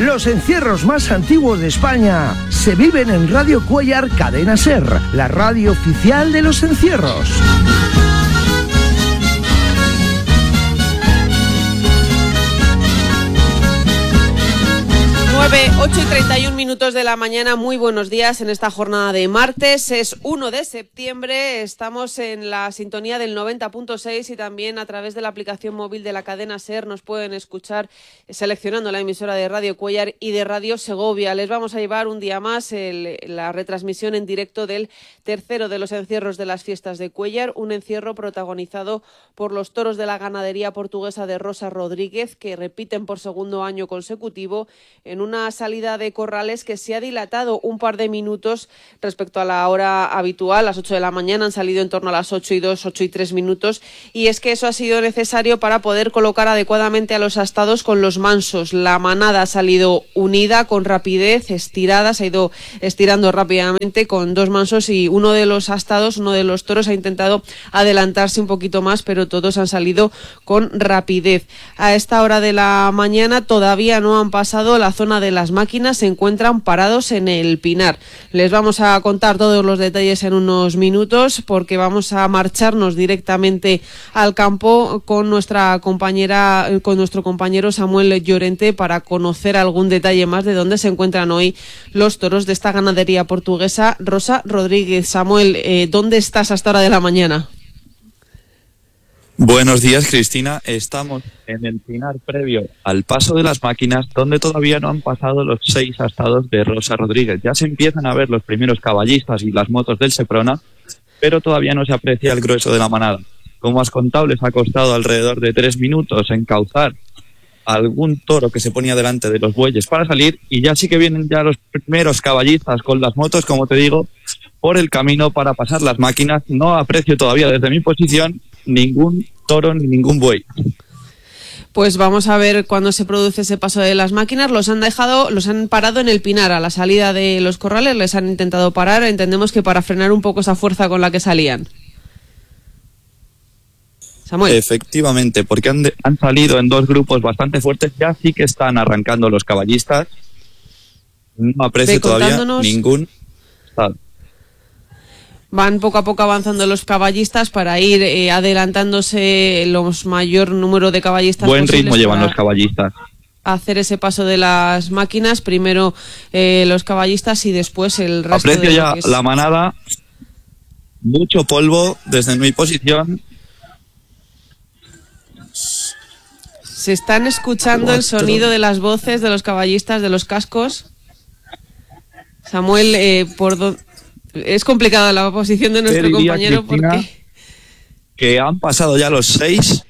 Los encierros más antiguos de España se viven en Radio Cuéllar Cadena Ser, la radio oficial de los encierros. 8:31 de la mañana, muy buenos días en esta jornada de martes, es 1 de septiembre, estamos en la sintonía del 90.6 y también a través de la aplicación móvil de la cadena SER nos pueden escuchar seleccionando la emisora de Radio Cuéllar y de Radio Segovia. Les vamos a llevar un día más la retransmisión en directo del tercero de los encierros de las fiestas de Cuéllar, un encierro protagonizado por los toros de la ganadería portuguesa de Rosa Rodríguez, que repiten por segundo año consecutivo en una salida de corrales que se ha dilatado un par de minutos respecto a la hora habitual. A las 8 de la mañana han salido en torno a las 8:02, 8:03, y es que eso ha sido necesario para poder colocar adecuadamente a los astados con los mansos. La manada ha salido unida, con rapidez, estirada, se ha ido estirando rápidamente con dos mansos y uno de los astados, uno de los toros ha intentado adelantarse un poquito más, pero todos han salido con rapidez. A esta hora de la mañana todavía no han pasado la zona de las máquinas, se encuentran parados en el Pinar. Les vamos a contar todos los detalles en unos minutos porque vamos a marcharnos directamente al campo con nuestra compañera, con nuestro compañero Samuel Llorente, para conocer algún detalle más de dónde se encuentran hoy los toros de esta ganadería portuguesa Rosa Rodríguez. Samuel, ¿dónde estás a esta hora de la mañana? Buenos días, Cristina. Estamos en el Pinar previo al paso de las máquinas, donde todavía no han pasado los 6 astados de Rosa Rodríguez. Ya se empiezan a ver los primeros caballistas y las motos del Seprona, pero todavía no se aprecia el grueso de la manada. Como has contado, les ha costado alrededor de 3 minutos encauzar algún toro que se ponía delante de los bueyes para salir, y ya sí que vienen ya los primeros caballistas con las motos, como te digo, por el camino para pasar las máquinas. No aprecio todavía desde mi posición ningún toro ni ningún buey. Pues vamos a ver cuándo se produce ese paso de las máquinas. Los han parado en el Pinar a la salida de los corrales, les han intentado parar, entendemos que para frenar un poco esa fuerza con la que salían. Samuel. Efectivamente, porque han salido en 2 grupos bastante fuertes, ya sí que están arrancando los caballistas. No aprecio todavía ningún estado. Van poco a poco avanzando los caballistas para ir adelantándose los mayor número de caballistas. Buen ritmo llevan los caballistas. Hacer ese paso de las máquinas, primero los caballistas y después el resto. Aprecio de ya la manada, mucho polvo desde mi posición. Se están escuchando el sonido de las voces de los caballistas, de los cascos. Samuel, es complicada la posición de nuestro compañero, Cristina, porque que han pasado ya los 6,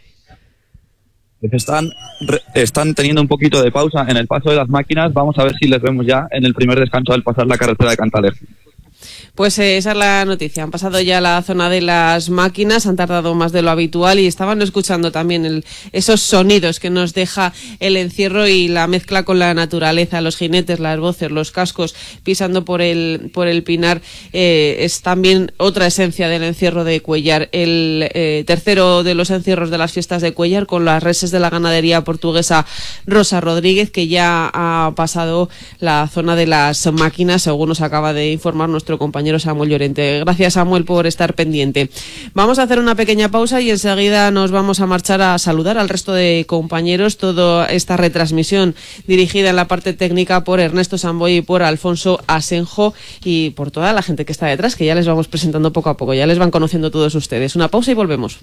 están teniendo un poquito de pausa en el paso de las máquinas. Vamos a ver si les vemos ya en el primer descanso al pasar la carretera de Cantaler. Pues esa es la noticia. Han pasado ya la zona de las máquinas, han tardado más de lo habitual y estaban escuchando también esos sonidos que nos deja el encierro y la mezcla con la naturaleza, los jinetes, las voces, los cascos pisando por el Pinar. Es también otra esencia del encierro de Cuéllar. El tercero de los encierros de las fiestas de Cuéllar, con las reses de la ganadería portuguesa Rosa Rodríguez, que ya ha pasado la zona de las máquinas, según nos acaba de informar nuestro compañero Samuel Llorente. Gracias, Samuel, por estar pendiente. Vamos a hacer una pequeña pausa y enseguida nos vamos a marchar a saludar al resto de compañeros. Toda esta retransmisión dirigida en la parte técnica por Ernesto Samboy y por Alfonso Asenjo y por toda la gente que está detrás, que ya les vamos presentando poco a poco, ya les van conociendo todos ustedes. Una pausa y volvemos.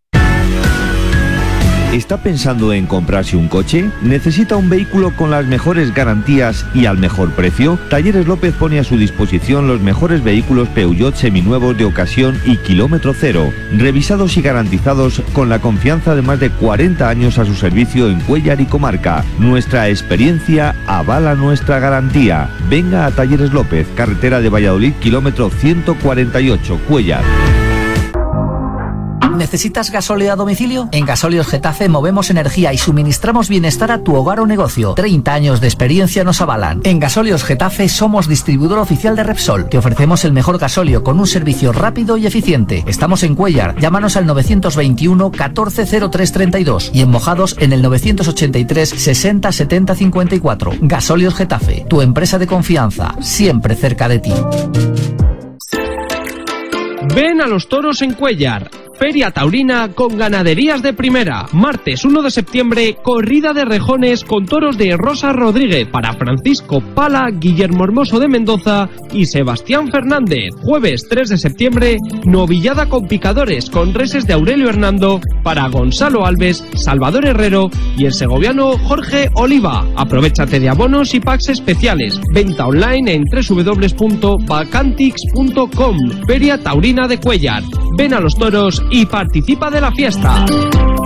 ¿Está pensando en comprarse un coche? ¿Necesita un vehículo con las mejores garantías y al mejor precio? Talleres López pone a su disposición los mejores vehículos Peugeot seminuevos de ocasión y kilómetro cero, revisados y garantizados con la confianza de más de 40 años a su servicio en Cuéllar y comarca. Nuestra experiencia avala nuestra garantía. Venga a Talleres López, carretera de Valladolid, kilómetro 148, Cuéllar. ¿Necesitas gasóleo a domicilio? En Gasóleos Getafe movemos energía y suministramos bienestar a tu hogar o negocio. 30 años de experiencia nos avalan. En Gasóleos Getafe somos distribuidor oficial de Repsol. Te ofrecemos el mejor gasóleo con un servicio rápido y eficiente. Estamos en Cuéllar. Llámanos al 921 14 03 32 y en Mojados en el 983 60 70 54. Gasóleos Getafe, tu empresa de confianza, siempre cerca de ti. Ven a los toros en Cuéllar. Feria taurina con ganaderías de primera. Martes 1 de septiembre, corrida de rejones con toros de Rosa Rodríguez para Francisco Pala, Guillermo Hermoso de Mendoza y Sebastián Fernández. Jueves 3 de septiembre, novillada con picadores con reses de Aurelio Hernando para Gonzalo Alves, Salvador Herrero y el segoviano Jorge Oliva. Aprovéchate de abonos y packs especiales. Venta online en www.vacantix.com. Feria taurina de Cuéllar. Ven a los toros y participa de la fiesta.